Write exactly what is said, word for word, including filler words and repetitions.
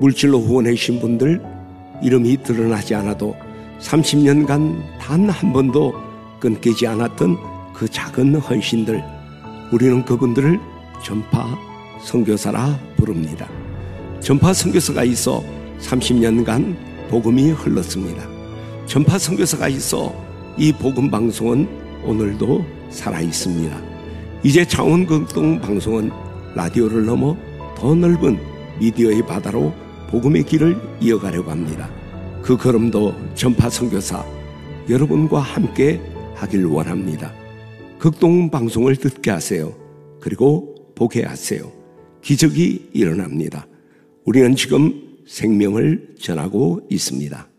물질로 후원해주신 분들 이름이 드러나지 않아도 삼십 년간 단 한 번도 끊기지 않았던 그 작은 헌신들, 우리는 그분들을 전파 선교사라 부릅니다. 전파 선교사가 있어 삼십 년간 복음이 흘렀습니다. 전파 선교사가 있어 이 복음 방송은 오늘도 살아 있습니다. 이제 창원극동 방송은 라디오를 넘어 더 넓은 미디어의 바다로 복음의 길을 이어가려고 합니다. 그 걸음도 전파 선교사 여러분과 함께 하길 원합니다. 극동 방송을 듣게 하세요. 그리고 보게 하세요. 기적이 일어납니다. 우리는 지금 생명을 전하고 있습니다.